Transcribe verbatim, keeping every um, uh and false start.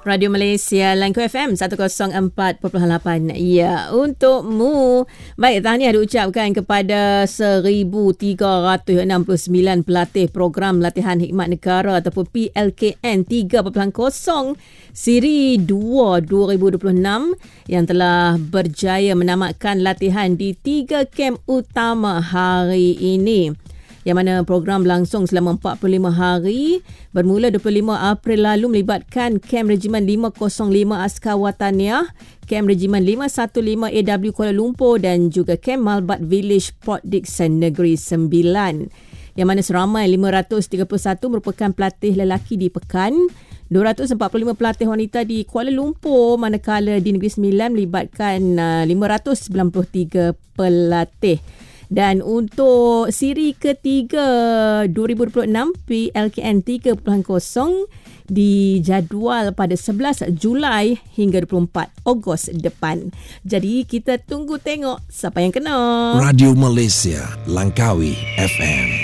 Radio Malaysia Langkawi F M seratus empat perpuluhan lapan. Ya, untukmu. Baik, tahniah diucapkan kepada seribu tiga ratus enam puluh sembilan pelatih program latihan khidmat negara ataupun P L K N tiga titik kosong siri dua dua ribu dua puluh enam yang telah berjaya menamatkan latihan di tiga kem utama hari ini, yang mana program berlangsung selama empat puluh lima hari bermula dua puluh lima April lalu, melibatkan Kem Regimen lima kosong lima Askar Wataniah, Kem Regimen lima satu lima A W Kuala Lumpur dan juga Kem Malbat Village Port Dickson Negeri Sembilan, yang mana seramai lima ratus tiga puluh satu merupakan pelatih lelaki di Pekan, dua ratus empat puluh lima pelatih wanita di Kuala Lumpur, manakala di Negeri Sembilan melibatkan uh, lima ratus sembilan puluh tiga pelatih. Dan untuk siri ketiga dua ribu dua puluh enam P L K N tiga titik kosong dijadual pada sebelas Julai hingga dua puluh empat Ogos depan. Jadi kita tunggu tengok siapa yang kena. Radio Malaysia Langkawi F M.